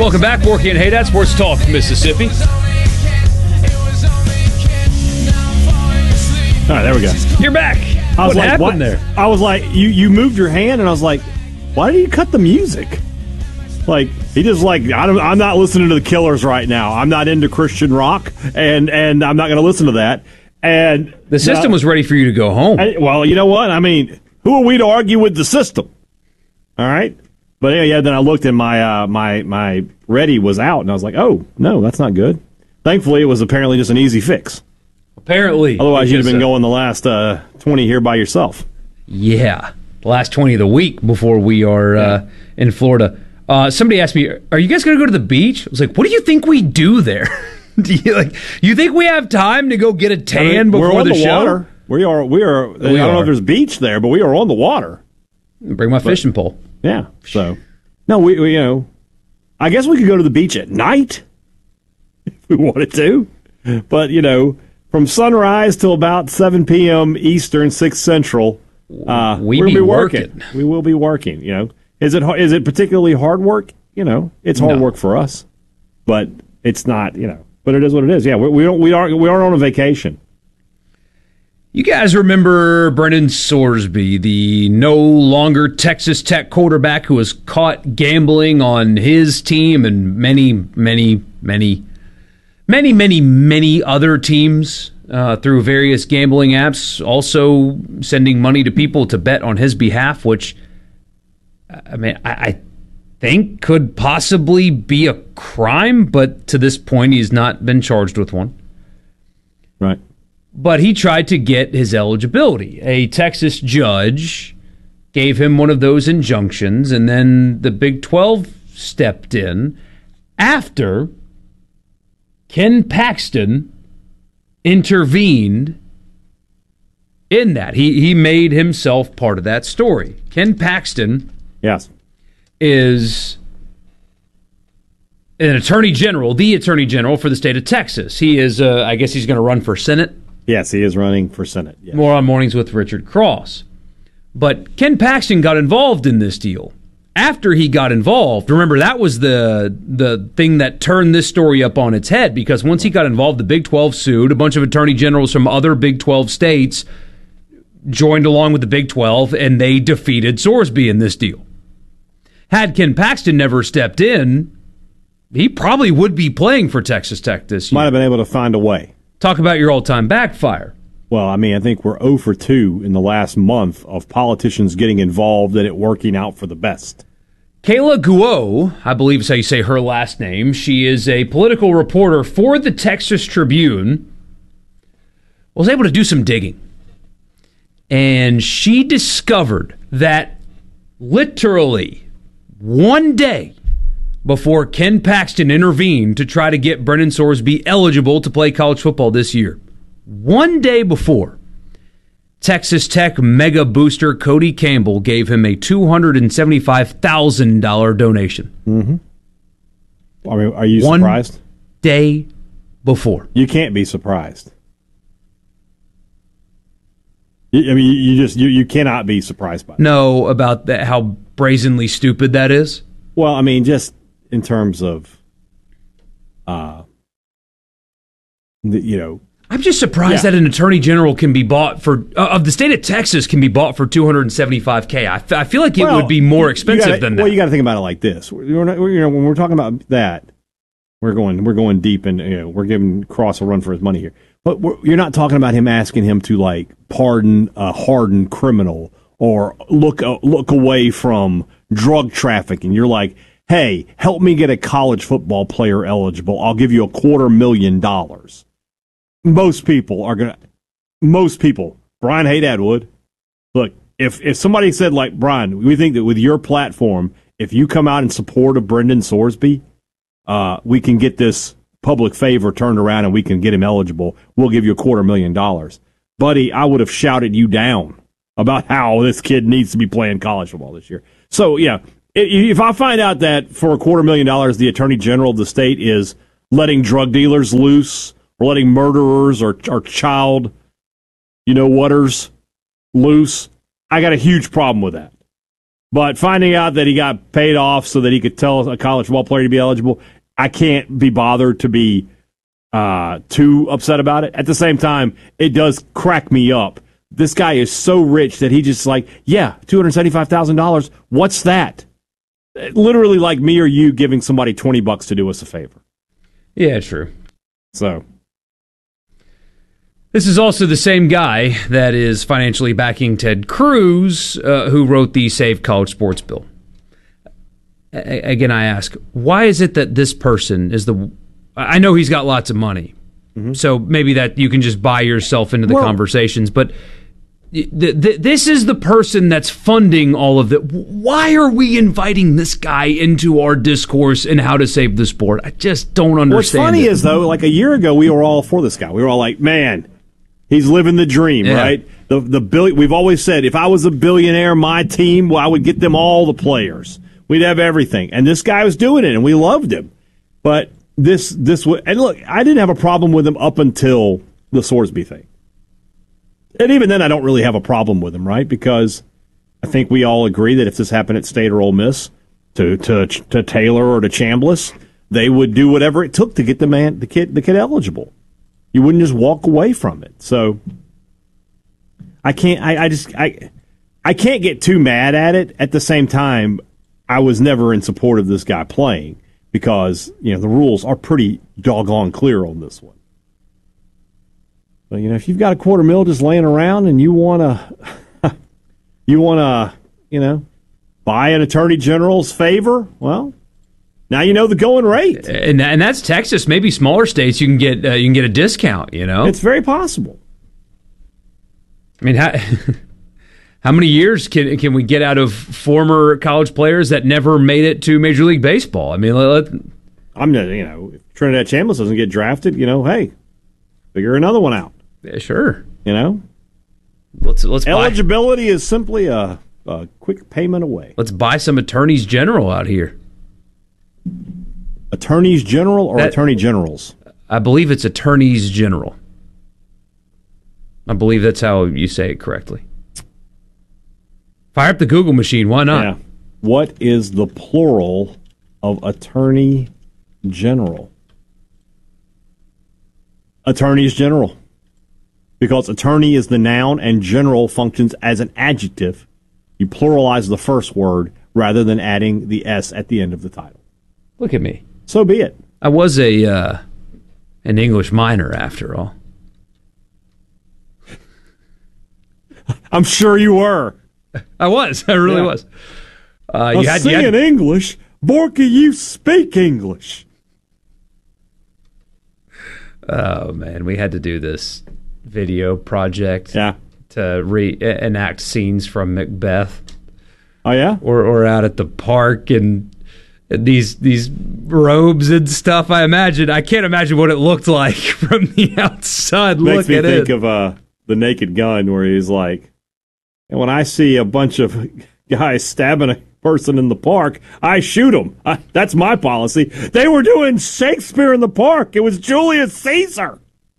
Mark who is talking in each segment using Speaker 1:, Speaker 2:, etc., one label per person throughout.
Speaker 1: Welcome back. Borky and Haydad, Sports Talk, Mississippi.
Speaker 2: All right, there we go.
Speaker 1: You're back. What happened there?
Speaker 2: I was like, you moved your hand, and I was like, why did you cut the music? Like, he just like, I'm not listening to the Killers right now. I'm not into Christian rock, and I'm not going to listen to that. And
Speaker 1: the system was ready for you to go home.
Speaker 2: Well, you know what? I mean, who are we to argue with the system? All right? But yeah, then I looked and my ready was out, and I was like, oh, no, that's not good. Thankfully, it was apparently just an easy fix.
Speaker 1: Apparently.
Speaker 2: Otherwise, you'd have been going the last 20 here by yourself.
Speaker 1: Yeah. The last 20 of the week before we are in Florida. Somebody asked me, are you guys going to go to the beach? I was like, what do you think we do there? You think we have time to go get a tan before the show?
Speaker 2: Water. We are. I don't know if there's beach there, but we are on the water.
Speaker 1: Bring my fishing pole.
Speaker 2: Yeah. So, no, we I guess we could go to the beach at night if we wanted to. But, from sunrise till about 7 p.m. Eastern, 6 Central, we'll be working. We will be working, Is it particularly hard work? It's hard work for us. But it's not, but it is what it is. Yeah, we aren't on a vacation.
Speaker 1: You guys remember Brendan Sorsby, the no longer Texas Tech quarterback who was caught gambling on his team and many other teams through various gambling apps, also sending money to people to bet on his behalf, which, I think could possibly be a crime, but to this point he's not been charged with one.
Speaker 2: Right.
Speaker 1: But he tried to get his eligibility. A Texas judge gave him one of those injunctions, and then the Big 12 stepped in after Ken Paxton intervened in that. He made himself part of that story. Ken Paxton is an attorney general, the attorney general for the state of Texas. He is, I guess he's going to run for Senate.
Speaker 2: Yes, he is running for Senate. Yes.
Speaker 1: More on Mornings with Richard Cross. But Ken Paxton got involved in this deal. After he got involved, remember, that was the thing that turned this story up on its head, because once he got involved, the Big 12 sued. A bunch of attorney generals from other Big 12 states joined along with the Big 12, and they defeated Sorsby in this deal. Had Ken Paxton never stepped in, he probably would be playing for Texas Tech this year.
Speaker 2: Might have been able to find a way.
Speaker 1: Talk about your all-time backfire.
Speaker 2: Well, I think we're 0 for 2 in the last month of politicians getting involved and it working out for the best.
Speaker 1: Kayla Guo, I believe is how you say her last name. She is a political reporter for the Texas Tribune. Was able to do some digging. And she discovered that literally one day before Ken Paxton intervened to try to get Brendan Sorsby eligible to play college football this year, one day before, Texas Tech mega booster Cody Campbell gave him a $275,000 donation.
Speaker 2: Mm-hmm. Are you surprised?
Speaker 1: 1 day before.
Speaker 2: You can't be surprised. You cannot be surprised by that.
Speaker 1: No, about that, how brazenly stupid that is?
Speaker 2: Well, just in terms of,
Speaker 1: I'm just surprised that an attorney general can be bought for of the state of Texas can be bought for $275K. I feel like it would be more expensive than that.
Speaker 2: Well, you got to think about it like this. When we're talking about that, we're going deep, and we're giving Cross a run for his money here. But you're not talking about him asking him to pardon a hardened criminal or look away from drug trafficking. You're like, hey, help me get a college football player eligible. I'll give you $250,000. Most people, Brian Haydad would. Look, if somebody said, like, Brian, we think that with your platform, if you come out in support of Brendan Sorsby, we can get this public favor turned around and we can get him eligible. We'll give you $250,000. Buddy, I would have shouted you down about how this kid needs to be playing college football this year. So, yeah, if I find out that for $250,000 the attorney general of the state is letting drug dealers loose or letting murderers or child, whaters loose, I got a huge problem with that. But finding out that he got paid off so that he could tell a college football player to be eligible, I can't be bothered to be too upset about it. At the same time, it does crack me up. This guy is so rich that he just like, yeah, $275,000. What's that? Literally like me or you giving somebody $20 to do us a favor.
Speaker 1: Yeah, true.
Speaker 2: So
Speaker 1: this is also the same guy that is financially backing Ted Cruz, who wrote the Save College Sports bill. Again, I ask, why is it that this person is the... I know he's got lots of money, so maybe that you can just buy yourself into the conversations, but this is the person that's funding all of that. Why are we inviting this guy into our discourse and how to save the sport? I just don't understand.
Speaker 2: What's funny is, though, like a year ago, we were all for this guy. We were all like, man, he's living the dream, right? The billion. We've always said, if I was a billionaire, my team, well, I would get them all the players. We'd have everything. And this guy was doing it, and we loved him. But this and look, I didn't have a problem with him up until the Sorsby thing. And even then, I don't really have a problem with him, right? Because I think we all agree that if this happened at State or Ole Miss, to Taylor or to Chambliss, they would do whatever it took to get the kid eligible. You wouldn't just walk away from it. So I can't get too mad at it. At the same time, I was never in support of this guy playing because the rules are pretty doggone clear on this one. But if you've got $250,000 just laying around and you wanna buy an attorney general's favor, well, now you know the going rate,
Speaker 1: and that's Texas. Maybe smaller states you can get a discount.
Speaker 2: It's very possible.
Speaker 1: I mean, how many years can we get out of former college players that never made it to Major League Baseball? I mean,
Speaker 2: if Trinidad Chambliss doesn't get drafted, hey, figure another one out.
Speaker 1: Yeah, sure.
Speaker 2: Let's eligibility is simply a quick payment away.
Speaker 1: Let's buy some attorneys general out here.
Speaker 2: Attorneys general or attorney generals?
Speaker 1: I believe it's attorneys general. I believe that's how you say it correctly. Fire up the Google machine. Why not?
Speaker 2: Yeah. What is the plural of attorney general? Attorneys general. Because attorney is the noun and general functions as an adjective. You pluralize the first word rather than adding the S at the end of the title.
Speaker 1: Look at me.
Speaker 2: So be it.
Speaker 1: I was an English minor after all.
Speaker 2: I'm sure you were.
Speaker 1: I was. I really was.
Speaker 2: You had English. Borky, you speak English.
Speaker 1: Oh, man. We had to do this video project
Speaker 2: to
Speaker 1: reenact scenes from Macbeth.
Speaker 2: Oh, yeah?
Speaker 1: Or out at the park and these robes and stuff. I can't imagine what it looked like from the outside.
Speaker 2: Makes me think of The Naked Gun, where he's like, and when I see a bunch of guys stabbing a person in the park, I shoot them. That's my policy. They were doing Shakespeare in the park. It was Julius Caesar.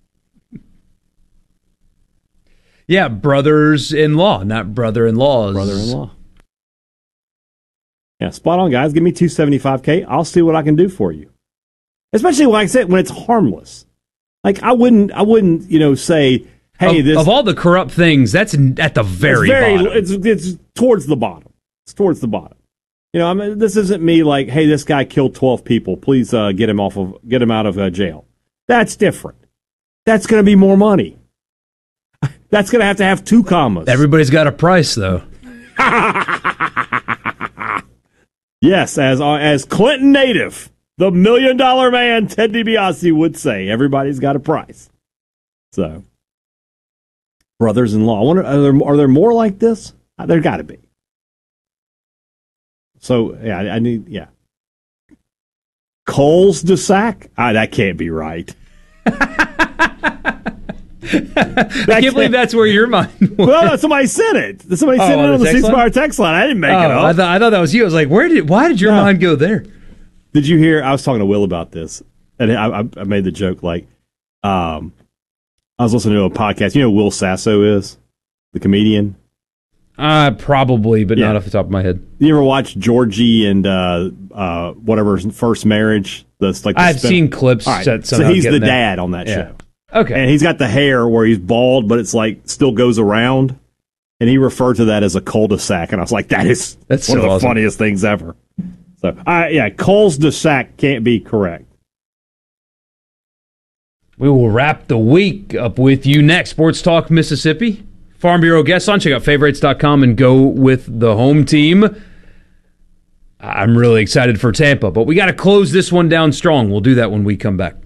Speaker 1: Yeah, brothers-in-law, not brother-in-laws.
Speaker 2: Brother-in-law. Yeah, spot on, guys. Give me $275K. I'll see what I can do for you. Especially, like I said, when it's harmless. Like I wouldn't, say, hey,
Speaker 1: of all the corrupt things, that's at the very bottom.
Speaker 2: It's towards the bottom. It's towards the bottom. This isn't me like, hey, this guy killed 12 people. Please get him out of jail. That's different. That's going to be more money. That's going to have 2 commas.
Speaker 1: Everybody's got a price, though.
Speaker 2: Yes, as Clinton native, the $1 million man, Ted DiBiase would say, everybody's got a price. So, brothers-in-law. I wonder, are there more like this? There got to be. So, yeah, I need. Coles de Sac? That can't be right.
Speaker 1: I can't believe that's where your mind went.
Speaker 2: Well, somebody said it. Somebody said it on the C-Spire text line. I didn't make it up.
Speaker 1: I thought that was you. I was like, why did your mind go there?
Speaker 2: Did you hear? I was talking to Will about this, and I made the joke like, I was listening to a podcast. You know who Will Sasso is? The comedian?
Speaker 1: Probably, but not off the top of my head.
Speaker 2: You ever watch Georgie and whatever First Marriage? That's like
Speaker 1: I've seen clips.
Speaker 2: Right. So he's the dad on that show.
Speaker 1: Okay.
Speaker 2: And he's got the hair where he's bald, but it's like still goes around. And he referred to that as a cul-de-sac. And I was like, that's one of the funniest things ever. So, cul-de-sac can't be correct.
Speaker 1: We will wrap the week up with you next. Sports Talk Mississippi. Farm Bureau guests on. Check out favorites.com and go with the home team. I'm really excited for Tampa, but we got to close this one down strong. We'll do that when we come back.